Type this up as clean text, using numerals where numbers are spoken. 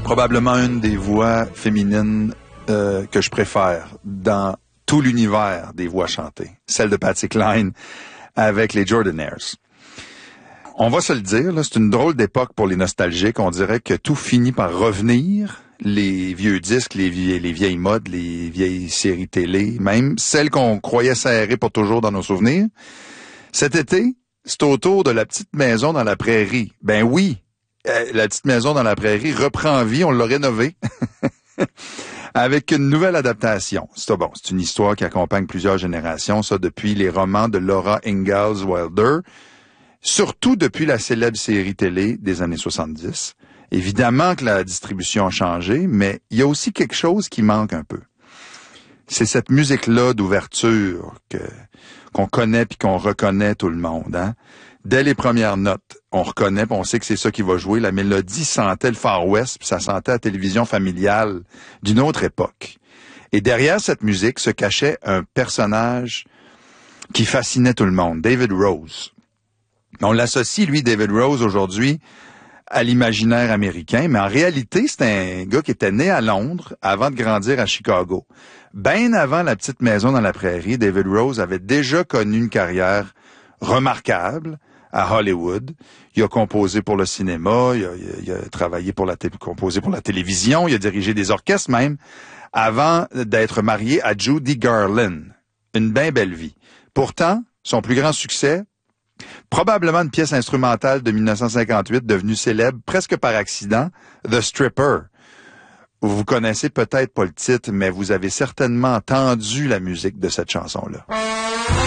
Probablement une des voix féminines que je préfère dans tout l'univers des voix chantées. Celle de Patsy Cline avec les Jordanaires. On va se le dire, là, c'est une drôle d'époque pour les nostalgiques. On dirait que tout finit par revenir. Les vieux disques, les vieilles modes, les vieilles séries télé, même celles qu'on croyait serrées pour toujours dans nos souvenirs. Cet été, c'est au tour de La Petite Maison dans la Prairie. Ben oui, La Petite Maison dans la Prairie reprend vie, on l'a rénovée. Avec une nouvelle adaptation. C'est une histoire qui accompagne plusieurs générations, ça depuis les romans de Laura Ingalls Wilder, surtout depuis la célèbre série télé des années 70. Évidemment que la distribution a changé, mais il y a aussi quelque chose qui manque un peu. C'est cette musique-là d'ouverture qu'on connaît puis qu'on reconnaît tout le monde, hein. Dès les premières notes, on reconnaît, puis on sait que c'est ça qui va jouer. La mélodie sentait le Far West, puis ça sentait la télévision familiale d'une autre époque. Et derrière cette musique se cachait un personnage qui fascinait tout le monde, David Rose. On l'associe, lui, David Rose, aujourd'hui, à l'imaginaire américain, mais en réalité, c'est un gars qui était né à Londres avant de grandir à Chicago. Bien avant La Petite Maison dans la Prairie, David Rose avait déjà connu une carrière remarquable à Hollywood. Il a composé pour le cinéma, il a travaillé composé pour la télévision, il a dirigé des orchestres même, avant d'être marié à Judy Garland. Une bien belle vie. Pourtant, son plus grand succès, probablement une pièce instrumentale de 1958 devenue célèbre presque par accident, The Stripper. Vous connaissez peut-être pas le titre, mais vous avez certainement entendu la musique de cette chanson-là.